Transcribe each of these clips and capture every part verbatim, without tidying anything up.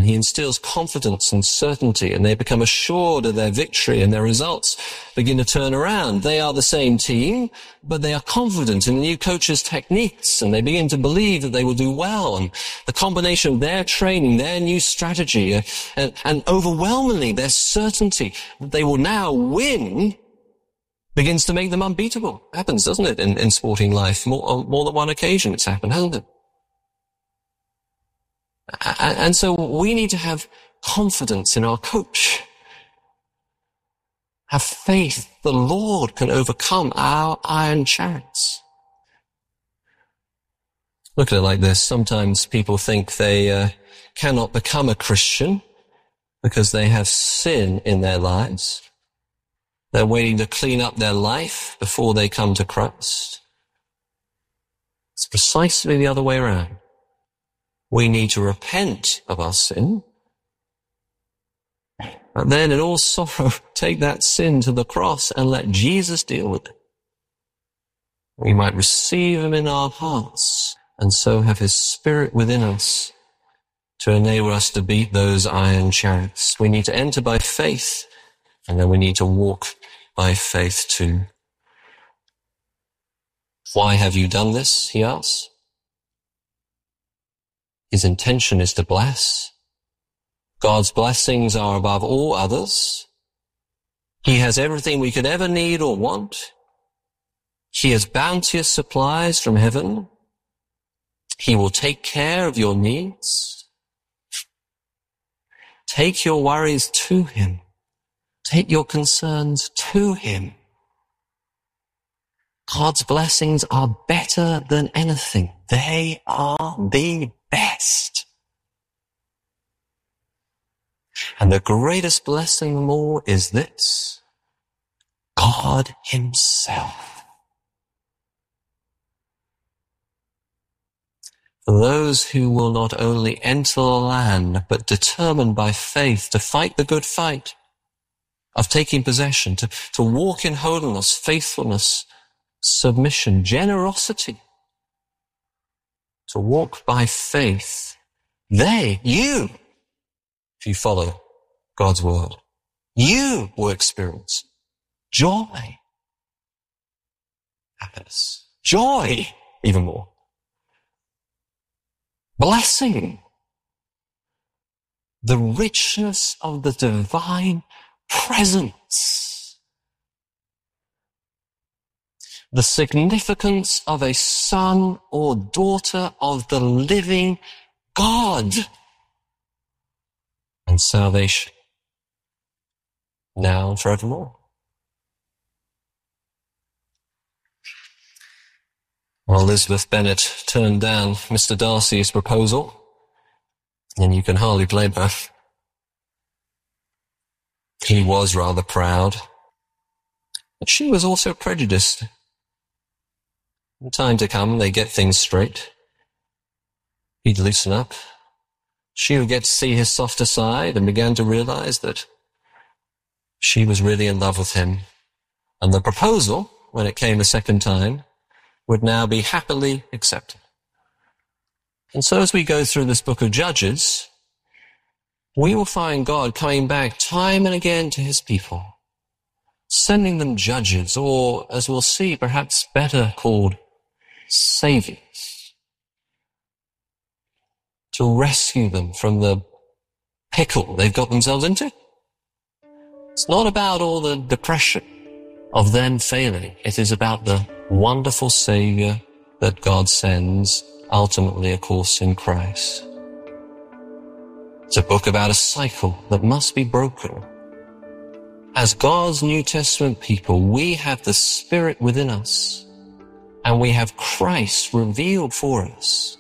And he instills confidence and certainty, and they become assured of their victory, and their results begin to turn around. They are the same team, but they are confident in the new coach's techniques, and they begin to believe that they will do well. And the combination of their training, their new strategy, uh, and, and overwhelmingly their certainty that they will now win begins to make them unbeatable. Happens, doesn't it, in, in sporting life? More, on more than one occasion it's happened, hasn't it? And so we need to have confidence in our coach. Have faith the Lord can overcome our iron chariots. Look at it like this. Sometimes people think they uh, cannot become a Christian because they have sin in their lives. They're waiting to clean up their life before they come to Christ. It's precisely the other way around. We need to repent of our sin, and then in all sorrow take that sin to the cross and let Jesus deal with it. We might receive him in our hearts and so have his Spirit within us to enable us to beat those iron chariots. We need to enter by faith, and then we need to walk by faith too. Why have you done this? He asks. His intention is to bless. God's blessings are above all others. He has everything we could ever need or want. He has bounteous supplies from heaven. He will take care of your needs. Take your worries to him. Take your concerns to him. God's blessings are better than anything. They are the best. And the greatest blessing of them all is this: God himself. For those who will not only enter the land, but determine by faith to fight the good fight of taking possession, to, to walk in holiness, faithfulness, submission, generosity, to walk by faith, they, you, if you follow God's word, you will experience joy, happiness, joy, even more, blessing, the richness of the divine presence, the significance of a son or daughter of the living God, and salvation now and forevermore. Well, Elizabeth Bennet turned down Mister Darcy's proposal, and you can hardly blame her. He was rather proud, but she was also prejudiced. In time to come, they get things straight. He'd loosen up. She would get to see his softer side and began to realize that she was really in love with him. And the proposal, when it came a second time, would now be happily accepted. And so as we go through this book of Judges, we will find God coming back time and again to his people, sending them judges, or, as we'll see, perhaps better called saviors, to rescue them from the pickle they've got themselves into. It's not about all the depression of them failing. It is about the wonderful Savior that God sends, ultimately, of course, in Christ. It's a book about a cycle that must be broken. As God's New Testament people, we have the Spirit within us, and we have Christ revealed for us.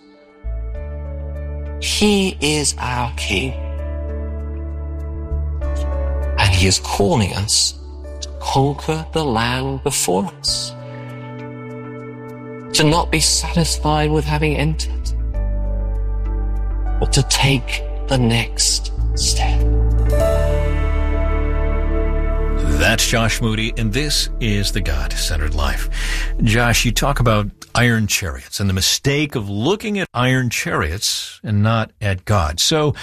He is our King, and he is calling us to conquer the land before us, to not be satisfied with having entered, but to take the next step. That's Josh Moody, and this is The God-Centered Life. Josh, you talk about iron chariots and the mistake of looking at iron chariots and not at God. So